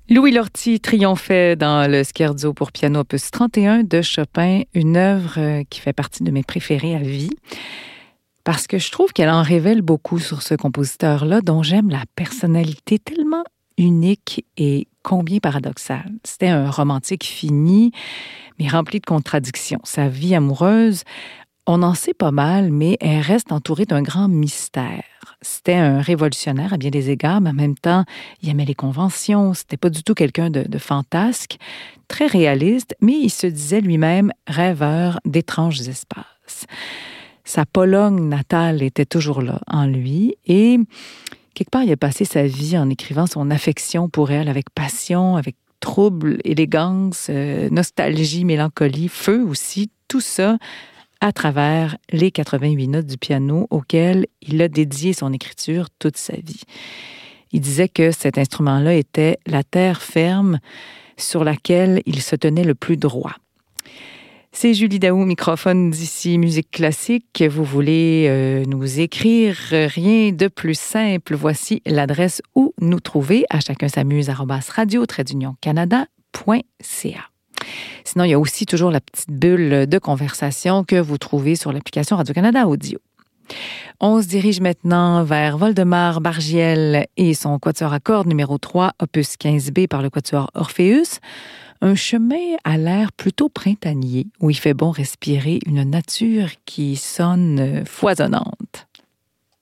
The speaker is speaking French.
Louis Lortie triomphait dans le Scherzo pour piano opus 31 de Chopin, une œuvre qui fait partie de mes préférées à vie, parce que je trouve qu'elle en révèle beaucoup sur ce compositeur-là, dont j'aime la personnalité tellement unique et combien paradoxale. C'était un romantique fini, mais rempli de contradictions. Sa vie amoureuse, on en sait pas mal, mais elle reste entourée d'un grand mystère. C'était un révolutionnaire à bien des égards, mais en même temps, il aimait les conventions. C'était pas du tout quelqu'un de fantasque, très réaliste, mais il se disait lui-même rêveur d'étranges espaces. Sa Pologne natale était toujours là en lui et quelque part, il a passé sa vie en écrivant son affection pour elle avec passion, avec trouble, élégance, nostalgie, mélancolie, feu aussi, tout ça à travers les 88 notes du piano auxquelles il a dédié son écriture toute sa vie. Il disait que cet instrument-là était la terre ferme sur laquelle il se tenait le plus droit. C'est Julie Daou, microphone d'ici Musique Classique. Vous voulez nous écrire, rien de plus simple. Voici l'adresse où nous trouver à chacun s'amuse @radio-canada.ca. Sinon, il y a aussi toujours la petite bulle de conversation que vous trouvez sur l'application Radio-Canada Audio. On se dirige maintenant vers Woldemar Bargiel et son quatuor à cordes numéro 3, opus 15B par le quatuor Orpheus. Un chemin à l'air plutôt printanier où il fait bon respirer une nature qui sonne foisonnante.